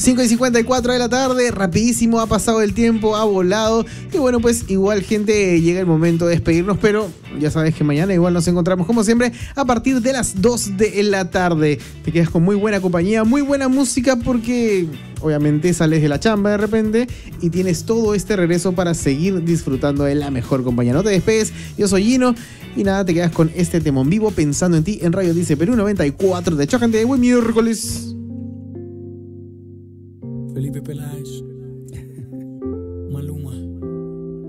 5:54 de la tarde, rapidísimo ha pasado el tiempo, ha volado. Y bueno, pues igual, gente, llega el momento de despedirnos, pero ya sabes que mañana igual nos encontramos como siempre a partir de las 2 de la tarde. Te quedas con muy buena compañía, muy buena música, porque obviamente sales de la chamba de repente y tienes todo este regreso para seguir disfrutando de la mejor compañía. No te despegues, yo soy Gino y nada, te quedas con este tema en vivo, Pensando en ti, en Radio Dice Perú 94. De hecho, gente, buen miércoles. Felipe Peláez.